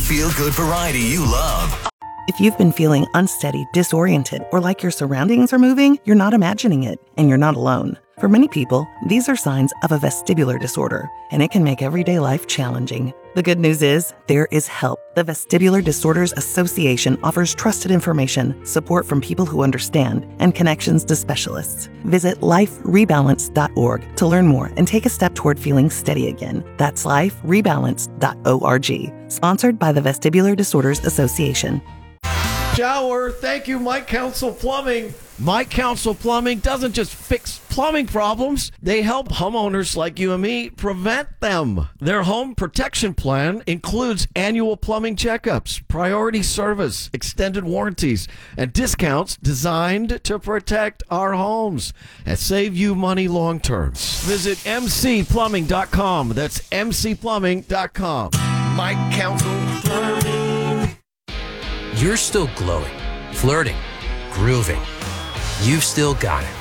feel-good variety you love. If you've been feeling unsteady, disoriented, or like your surroundings are moving, you're not imagining it, and you're not alone. For many people, these are signs of a vestibular disorder, and it can make everyday life challenging. The good news is, there is help. The Vestibular Disorders Association offers trusted information, support from people who understand, and connections to specialists. Visit liferebalance.org to learn more and take a step toward feeling steady again. That's liferebalance.org. Sponsored by the Vestibular Disorders Association. Shower. Thank you, Mike Council Plumbing. Mike Council Plumbing doesn't just fix plumbing problems. They help homeowners like you and me prevent them. Their home protection plan includes annual plumbing checkups, priority service, extended warranties, and discounts designed to protect our homes and save you money long term. Visit mcplumbing.com. That's mcplumbing.com. Mike Council Plumbing. You're still glowing, flirting, grooving. You've still got it.